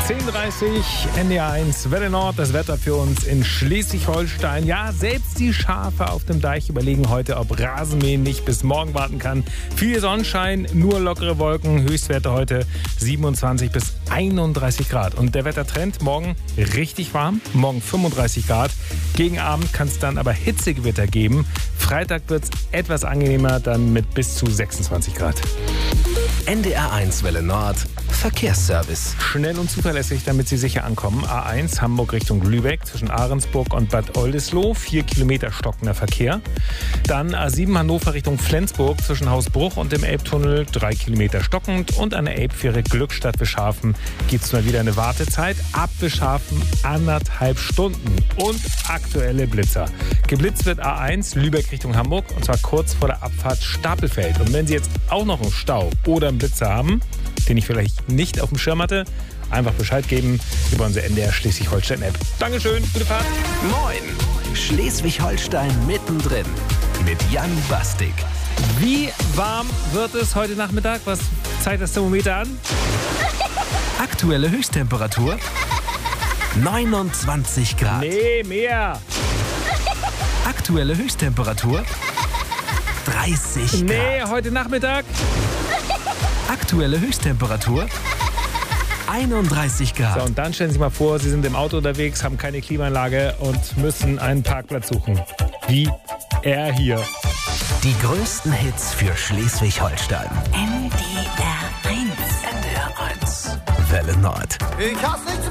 10:30 NDR1 Welle Nord, das Wetter für uns in Schleswig-Holstein. Ja, selbst die Schafe auf dem Deich überlegen heute, ob Rasenmähen nicht bis morgen warten kann. Viel Sonnenschein, nur lockere Wolken, Höchstwerte heute 27 bis 31 Grad. Und der Wettertrend, morgen richtig warm, morgen 35 Grad. Gegen Abend kann es dann aber Hitzegewitter geben. Freitag wird es etwas angenehmer, dann mit bis zu 26 Grad. NDR1 Welle Nord, Verkehrsservice. Schnell und zuverlässig, damit Sie sicher ankommen. A1 Hamburg Richtung Lübeck zwischen Ahrensburg und Bad Oldesloe. 4 Kilometer stockender Verkehr. Dann A7 Hannover Richtung Flensburg zwischen Hausbruch und dem Elbtunnel. 3 Kilometer stockend. Und an der Elbfähre Glückstadt Wischhafen gibt es mal wieder eine Wartezeit. Ab Wischhafen 1,5 Stunden. Und aktuelle Blitzer. Geblitzt wird A1 Lübeck Richtung Hamburg. Und zwar kurz vor der Abfahrt Stapelfeld. Und wenn Sie jetzt auch noch einen Stau oder einen Blitzer haben, den ich vielleicht nicht auf dem Schirm hatte, einfach Bescheid geben über unsere NDR Schleswig-Holstein-App. Dankeschön, gute Fahrt. Moin, Schleswig-Holstein mittendrin mit Jan Bastik. Wie warm wird es heute Nachmittag? Was zeigt das Thermometer an? Aktuelle Höchsttemperatur 29 Grad. Nee, mehr. Aktuelle Höchsttemperatur 30 Grad. Nee, heute Nachmittag. Aktuelle Höchsttemperatur 31 Grad. So, und dann stellen Sie sich mal vor, Sie sind im Auto unterwegs, haben keine Klimaanlage und müssen einen Parkplatz suchen. Wie er hier. Die größten Hits für Schleswig-Holstein. NDR1. NDR1 Welle Nord. Ich hasse nichts